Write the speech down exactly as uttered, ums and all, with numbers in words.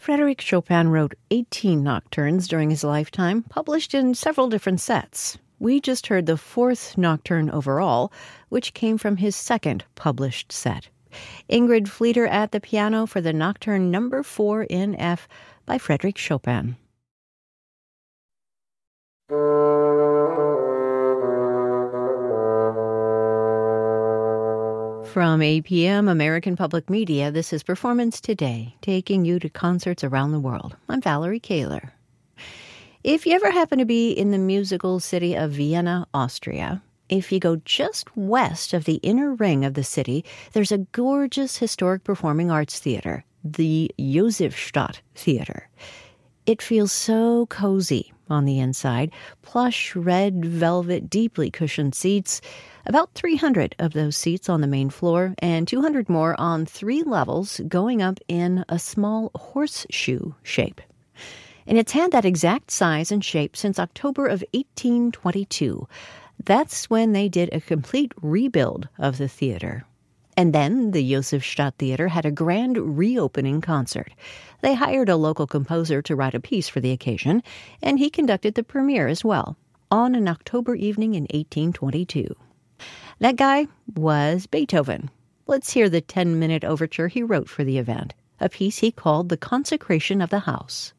Frédéric Chopin wrote eighteen nocturnes during his lifetime, published in several different sets. We just heard the fourth nocturne overall, which came from his second published set. Ingrid Fleeter at the piano for the Nocturne number four in F by Frédéric Chopin. From A P M American Public Media, this is Performance Today, taking you to concerts around the world. I'm Valerie Kaler. If you ever happen to be in the musical city of Vienna, Austria, if you go just west of the inner ring of the city, there's a gorgeous historic performing arts theater, the Josefstadt Theater. It feels so cozy on the inside, plush red velvet, deeply cushioned seats, about three hundred of those seats on the main floor and two hundred more on three levels going up in a small horseshoe shape. And it's had that exact size and shape since October of eighteen twenty-two. That's when they did a complete rebuild of the theater. And then the Josefstadt Theater had a grand reopening concert. They hired a local composer to write a piece for the occasion, and he conducted the premiere as well, on an October evening in eighteen twenty-two. That guy was Beethoven. Let's hear the ten-minute overture he wrote for the event, a piece he called The Consecration of the House.